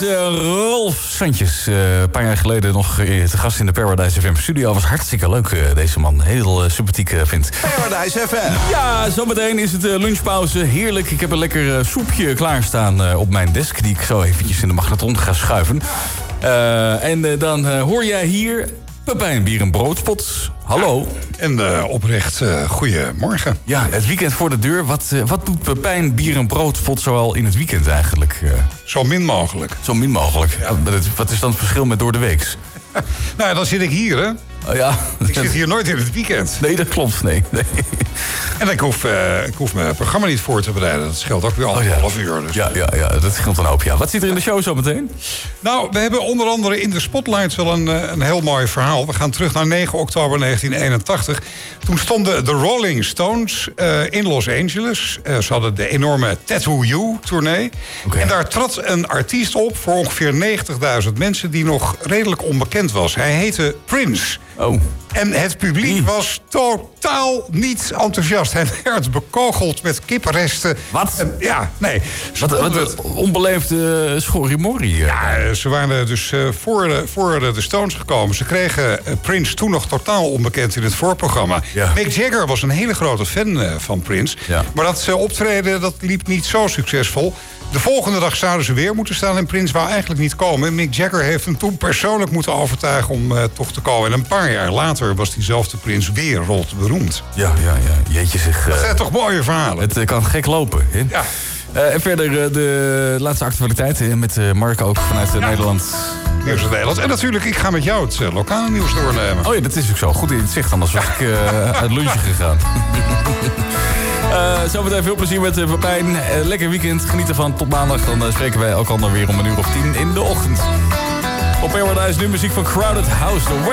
Rolf Santjes. Een paar jaar geleden nog te gast in de Paradise FM studio. Was hartstikke leuk, deze man. Heel sympathiek vindt. Paradise FM. Ja, zometeen is het lunchpauze. Heerlijk. Ik heb een lekker soepje klaarstaan op mijn desk. Die ik zo eventjes in de magnetron ga schuiven. En dan hoor jij hier Pepijn Bier en Broodspot. Hallo. En oprecht, goedemorgen. Ja, het weekend voor de deur. Wat doet Pepijn Bier en Broodspot zoal in het weekend eigenlijk? Zo min mogelijk. Zo min mogelijk. Ja. Wat is dan het verschil met door de weeks? Nou ja, dan zit ik hier, hè. Oh, ja. Ik zit hier nooit in het weekend. Nee, dat klopt. Nee. En ik hoef mijn programma niet voor te bereiden. Dat scheelt ook weer half uur. Dus. Ja, dat scheelt een hoop. Ja. Wat zit er in de show zo meteen? Nou, we hebben onder andere in de Spotlight wel een heel mooi verhaal. We gaan terug naar 9 oktober 1981. Toen stonden de Rolling Stones in Los Angeles. Ze hadden de enorme Tattoo You-tournee. Okay. En daar trad een artiest op voor ongeveer 90.000 mensen... die nog redelijk onbekend was. Hij heette Prince. Oh. En het publiek was totaal niet enthousiast. Hij werd bekogeld met kippenresten. Wat? En, ja, nee. Wat onbeleefde schorrimorrie. Ja, ze waren dus voor de Stones gekomen. Ze kregen Prince toen nog totaal onbekend in het voorprogramma. Ja. Mick Jagger was een hele grote fan van Prince. Ja. Maar dat optreden dat liep niet zo succesvol. De volgende dag zouden ze weer moeten staan en Prince wou eigenlijk niet komen. Mick Jagger heeft hem toen persoonlijk moeten overtuigen om toch te komen. En een paar jaar later was diezelfde Prince weer beroemd. Ja. Jeetje zeg. Dat zijn toch mooie verhalen? Het kan gek lopen. Hè? Ja. En verder de laatste actualiteit met Mark ook vanuit Nederland. Nieuws in Nederland. En natuurlijk, ik ga met jou het lokale nieuws doornemen. Oh ja, dat is ook zo. Goed in het zicht, anders was ik uit lunchen gegaan. Zometeen veel plezier met Pepijn. Lekker weekend, geniet ervan. Tot maandag, dan spreken wij elkaar weer om 1:10 in de ochtend. Op Paradise nu muziek van Crowded House.